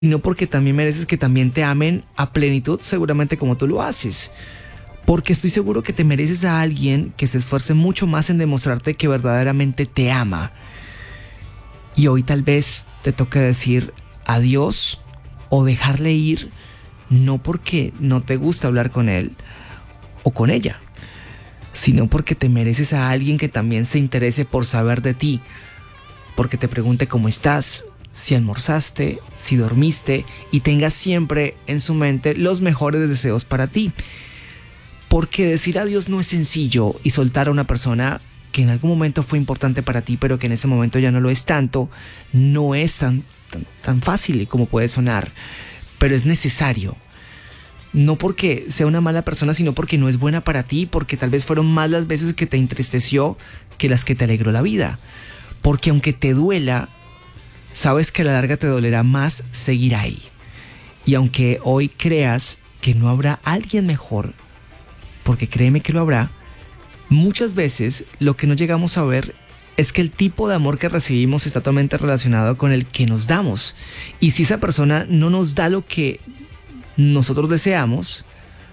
sino porque también mereces que también te amen a plenitud, seguramente como tú lo haces. Porque estoy seguro que te mereces a alguien que se esfuerce mucho más en demostrarte que verdaderamente te ama. Y hoy tal vez te toque decir adiós o dejarle ir, no porque no te gusta hablar con él o con ella, sino porque te mereces a alguien que también se interese por saber de ti, porque te pregunte cómo estás, si almorzaste, si dormiste y tengas siempre en su mente los mejores deseos para ti. Porque decir adiós no es sencillo y soltar a una persona que en algún momento fue importante para ti, pero que en ese momento ya no lo es tanto, no es tan fácil como puede sonar, pero es necesario. No porque sea una mala persona, sino porque no es buena para ti, porque tal vez fueron más las veces que te entristeció que las que te alegró la vida. Porque aunque te duela, sabes que a la larga te dolerá más seguir ahí. Y aunque hoy creas que no habrá alguien mejor, porque créeme que lo habrá, muchas veces lo que no llegamos a ver es que el tipo de amor que recibimos está totalmente relacionado con el que nos damos. Y si esa persona no nos da lo que nosotros deseamos,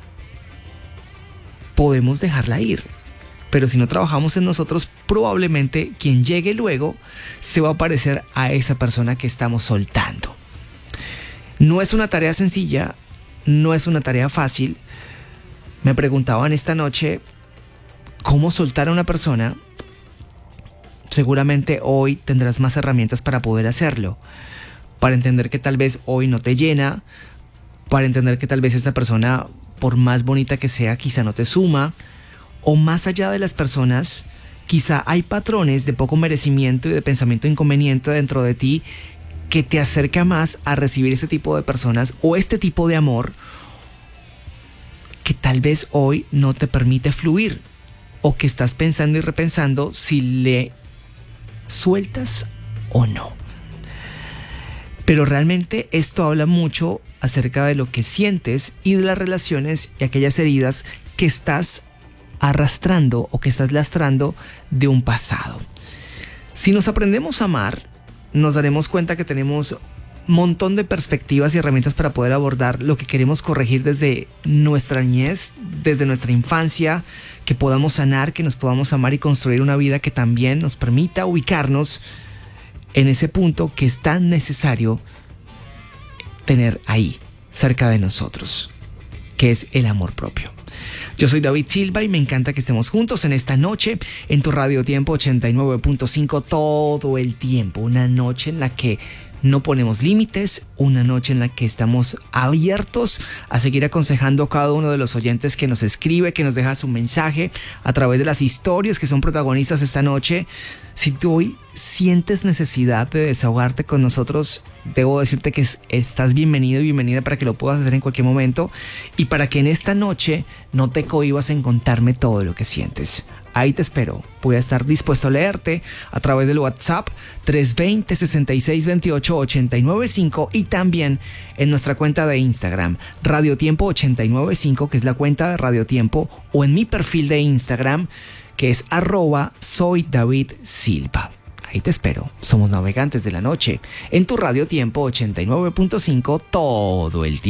podemos dejarla ir. Pero si no trabajamos en nosotros, probablemente quien llegue luego se va a parecer a esa persona que estamos soltando. No es una tarea sencilla, no es una tarea fácil. Me preguntaban esta noche cómo soltar a una persona. Seguramente hoy tendrás más herramientas para poder hacerlo, para entender que tal vez hoy no te llena, para entender que tal vez esta persona, por más bonita que sea, quizá no te suma, o más allá de las personas, quizá hay patrones de poco merecimiento y de pensamiento inconveniente dentro de ti que te acerca más a recibir este tipo de personas o este tipo de amor que tal vez hoy no te permite fluir, o que estás pensando y repensando si le sueltas o no. Pero realmente esto habla mucho acerca de lo que sientes y de las relaciones y aquellas heridas que estás arrastrando o que estás lastrando de un pasado. Si nos aprendemos a amar, nos daremos cuenta que tenemos un montón de perspectivas y herramientas para poder abordar lo que queremos corregir desde nuestra niñez, desde nuestra infancia, que podamos sanar, que nos podamos amar y construir una vida que también nos permita ubicarnos en ese punto que es tan necesario tener ahí, cerca de nosotros, que es el amor propio. Yo soy David Silva y me encanta que estemos juntos en esta noche en tu Radio Tiempo 89.5 todo el tiempo. Una noche en la que no ponemos límites, una noche en la que estamos abiertos a seguir aconsejando a cada uno de los oyentes que nos escribe, que nos deja su mensaje a través de las historias que son protagonistas esta noche. Si tú hoy sientes necesidad de desahogarte con nosotros, debo decirte que estás bienvenido y bienvenida para que lo puedas hacer en cualquier momento y para que en esta noche no te cohibas en contarme todo lo que sientes. Ahí te espero. Voy a estar dispuesto a leerte a través del WhatsApp 320-6628-895 y también en nuestra cuenta de Instagram, Radio Tiempo 895, que es la cuenta de Radio Tiempo, o en mi perfil de Instagram, que es @soydavidsilva. Ahí te espero. Somos navegantes de la noche en tu Radio Tiempo 89.5 todo el tiempo.